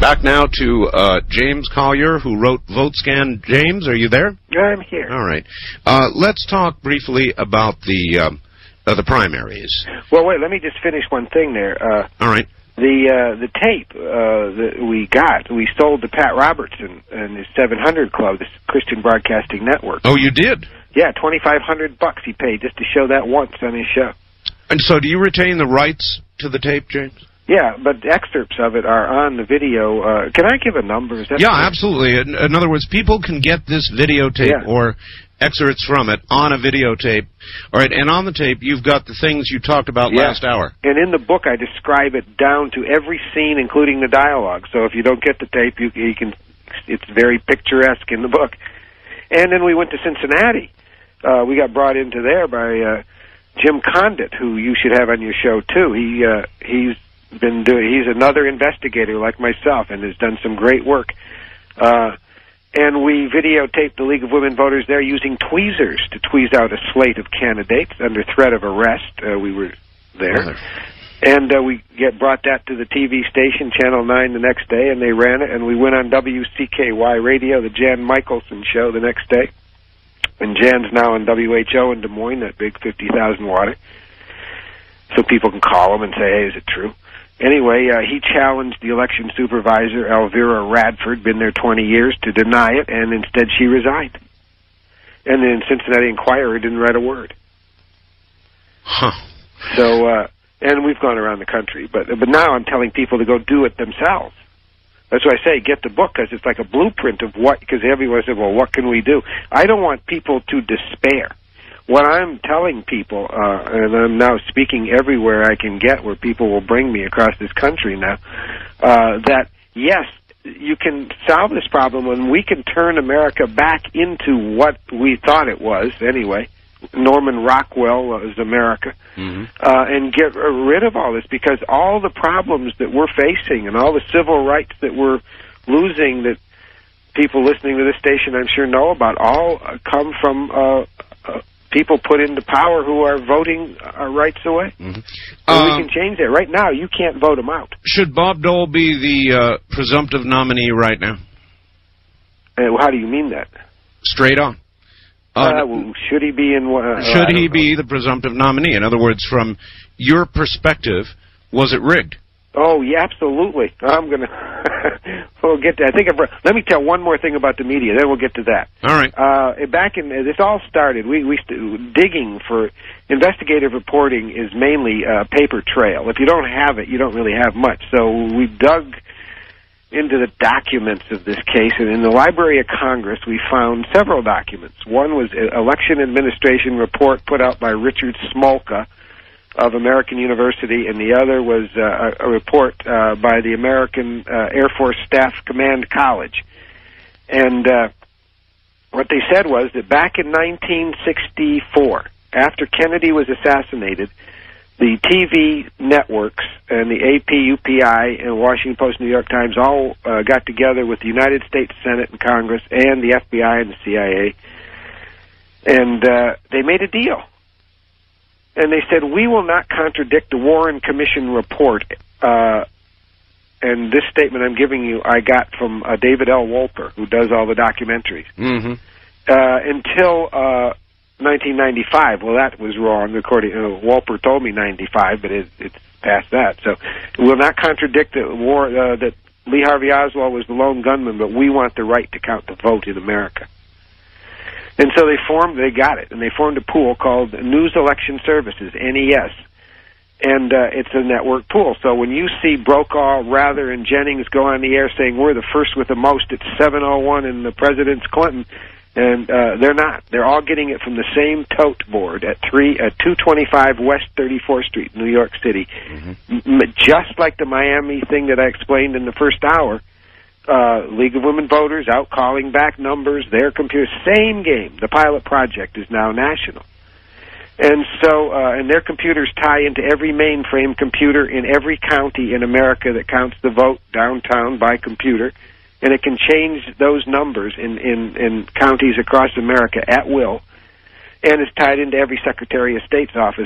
Back now to James Collier, who wrote VoteScan. James, are you there? I'm here. All right. Let's talk briefly about the primaries. Well, wait, let me just finish one thing there. All right. The tape that we sold to Pat Robertson and his 700 Club, this Christian Broadcasting Network. Oh, you did? Yeah, $2,500 he paid just to show that once on his show. And so do you retain the rights to the tape, James? Yeah, but excerpts of it are on the video. Can I give a number? Is that yeah, absolutely. In other words, people can get this videotape or excerpts from it on a videotape. All right, and on the tape, you've got the things you talked about last hour. And in the book, I describe it down to every scene, including the dialogue. So if you don't get the tape, you can. It's very picturesque in the book. And then we went to Cincinnati. We got brought into there by Jim Condit, who you should have on your show too. He's another investigator like myself and has done some great work. And we videotaped the League of Women Voters there using tweezers to tweeze out a slate of candidates under threat of arrest. We were there. And we brought that to the TV station, Channel 9, the next day, and they ran it. And we went on WCKY Radio, the Jan Michelson show, the next day. And Jan's now on WHO in Des Moines, that big 50,000 water. So people can call him and say, hey, is it true? Anyway, he challenged the election supervisor, Elvira Radford, been there 20 years, to deny it, and instead she resigned. And the Cincinnati Enquirer didn't write a word. Huh. So, and we've gone around the country, but now I'm telling people to go do it themselves. That's why I say get the book, because it's like a blueprint of what, because everyone said, well, what can we do? I don't want people to despair. What I'm telling people, and I'm now speaking everywhere I can get where people will bring me across this country now, that, yes, you can solve this problem when we can turn America back into what we thought it was, anyway. Norman Rockwell is America, and get rid of all this, because all the problems that we're facing and all the civil rights that we're losing that people listening to this station I'm sure know about all come from people put into power who are voting our rights away. And we can change that. Right now, you can't vote them out. Should Bob Dole be the presumptive nominee right now? How do you mean that? Straight on. Should he be in? Should he be the presumptive nominee? In other words, from your perspective, was it rigged? Oh, yeah, absolutely. I'm gonna. We'll get to. Let me tell one more thing about the media. Then we'll get to that. All right. Back in this all started. We digging for investigative reporting is mainly paper trail. If you don't have it, you don't really have much. So we dug into the documents of this case, and in the Library of Congress, we found several documents. One was an election administration report put out by Richard Smolka of American University, and the other was a report by the American Air Force Staff Command College. And what they said was that back in 1964, after Kennedy was assassinated, the TV networks and the AP, UPI, and Washington Post, New York Times all got together with the United States Senate and Congress and the FBI and the CIA, and they made a deal. And they said, we will not contradict the Warren Commission report. And this statement I'm giving you, I got from David L. Wolper, who does all the documentaries, until 1995. Well, that was wrong. According Wolper told me 95, but it's past that. So we'll not contradict that Lee Harvey Oswald was the lone gunman, but we want the right to count the vote in America. And so they got it, and they formed a pool called News Election Services, NES. And it's a network pool. So when you see Brokaw, Rather, and Jennings go on the air saying we're the first with the most, it's 701 and the President's Clinton, and they're not. They're all getting it from the same tote board at 225 West 34th Street, New York City. Just like the Miami thing that I explained in the first hour, League of Women Voters out calling back numbers, their computers, same game. The pilot project is now national. And so, and their computers tie into every mainframe computer in every county in America that counts the vote downtown by computer. And it can change those numbers in counties across America at will. And it's tied into every Secretary of State's office